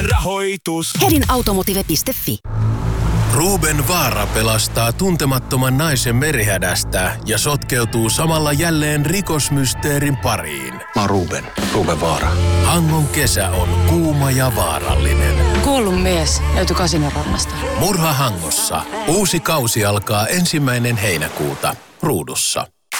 Rahoitus. Hedin automotive.fi. Ruben Vaara pelastaa tuntemattoman naisen merihädästä ja sotkeutuu samalla jälleen rikosmysteerin pariin. Mä oon Ruben Vaara. Hangon kesä on kuuma ja vaarallinen. Kuollut mies löytyi Kasinorannasta. Murha Hangossa. Uusi kausi alkaa 1. heinäkuuta Ruudussa.